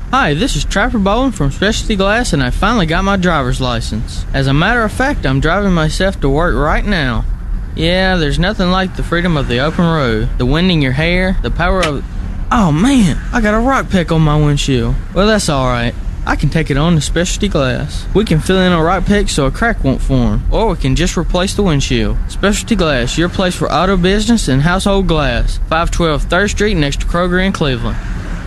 Hi, this is Trapper Bowling from Specialty Glass, and I finally got my driver's license. As a matter of fact, I'm driving myself to work right now. Yeah, there's nothing like the freedom of the open road, the wind in your hair, the power of... Oh man, I got a rock peck on my windshield. Well, that's alright. I can take it on to Specialty Glass. We can fill in a rock peck so a crack won't form, or we can just replace the windshield. Specialty Glass, your place for auto business and household glass. 512 3rd Street next to Kroger in Cleveland.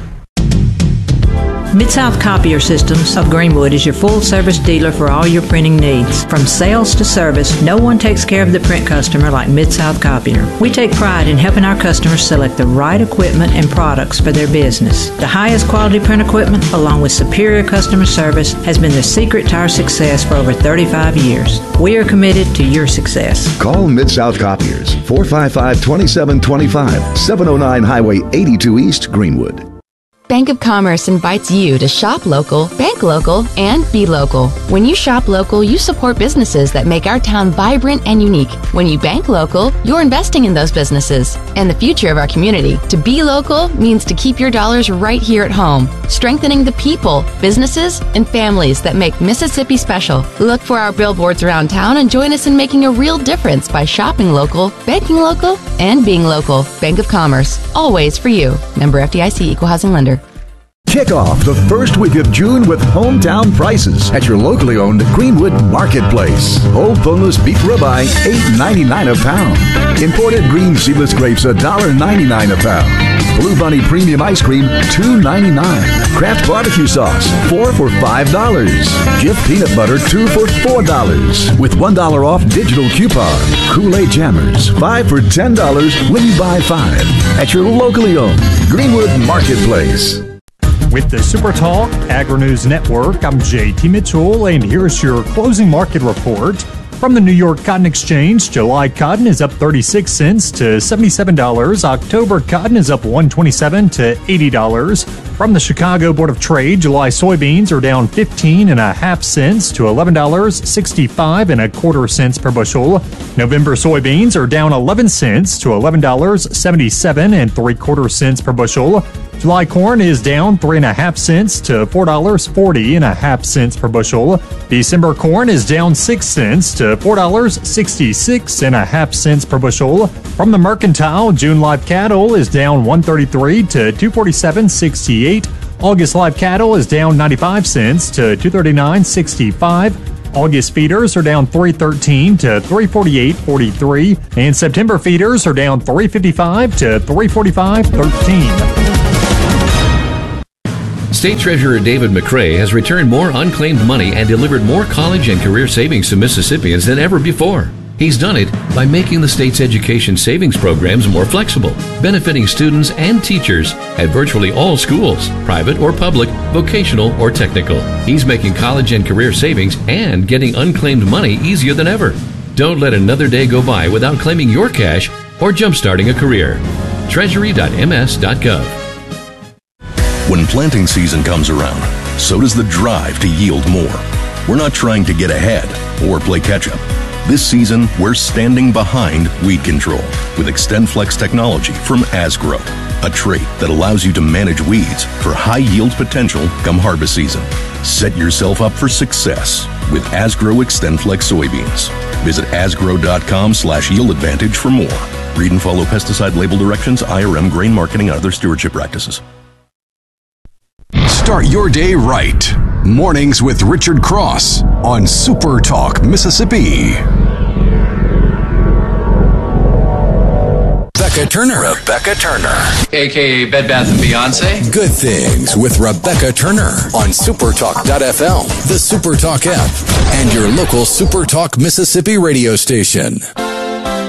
Mid-South Copier Systems of Greenwood is your full-service dealer for all your printing needs. From sales to service, no one takes care of the print customer like Mid-South Copier. We take pride in helping our customers select the right equipment and products for their business. The highest quality print equipment, along with superior customer service, has been the secret to our success for over 35 years. We are committed to your success. Call Mid-South Copiers, 455-2725, 709 Highway 82 East, Greenwood. Bank of Commerce invites you to shop local, bank local, and be local. When you shop local, you support businesses that make our town vibrant and unique. When you bank local, you're investing in those businesses and the future of our community. To be local means to keep your dollars right here at home, strengthening the people, businesses, and families that make Mississippi special. Look for our billboards around town and join us in making a real difference by shopping local, banking local, and being local. Bank of Commerce, always for you. Member FDIC, Equal Housing Lender. Kick off the first week of June with hometown prices at your locally owned Greenwood Marketplace. Whole boneless beef ribeye, $8.99 a pound. Imported green seedless grapes, $1.99 a pound. Blue Bunny premium ice cream, $2.99. Kraft barbecue sauce, 4 for $5. Jif peanut butter, 2 for $4. With $1 off digital coupon. Kool-Aid jammers, 5 for $10 when you buy 5. At your locally owned Greenwood Marketplace. With the Super Talk Agri-News Network, I'm JT Mitchell, and here's your closing market report. From the New York Cotton Exchange, July cotton is up 36 cents to $77. October cotton is up $127 to $80. From the Chicago Board of Trade, July soybeans are down 15.5 cents to $11.65 per bushel. November soybeans are down 11 cents to $11.77 per bushel. July corn is down 3.5 cents to $4.40 per bushel. December corn is down 6 cents to $4.66 per bushel. From the Mercantile, June live cattle is down 133 to $247.68. August live cattle is down 95 cents to $239.65. August feeders are down $3.13 to $348.43, and September feeders are down $3.55 to $345.13. State Treasurer David McRae has returned more unclaimed money and delivered more college and career savings to Mississippians than ever before. He's done it by making the state's education savings programs more flexible, benefiting students and teachers at virtually all schools, private or public, vocational or technical. He's making college and career savings and getting unclaimed money easier than ever. Don't let another day go by without claiming your cash or jumpstarting a career. Treasury.ms.gov. When planting season comes around, so does the drive to yield more. We're not trying to get ahead or play catch-up. This season, we're standing behind weed control with XtendFlex technology from Asgrow, a trait that allows you to manage weeds for high yield potential come harvest season. Set yourself up for success with Asgrow XtendFlex soybeans. Visit asgrow.com/yield advantage for more. Read and follow pesticide label directions, IRM, grain marketing, and other stewardship practices. Start your day right. Mornings with Richard Cross on Super Talk Mississippi. Rebecca Turner. A.K.A. Bed Bath & Beyonce. Good Things with Rebecca Turner on supertalk.fm, the Super Talk app, and your local Super Talk Mississippi radio station.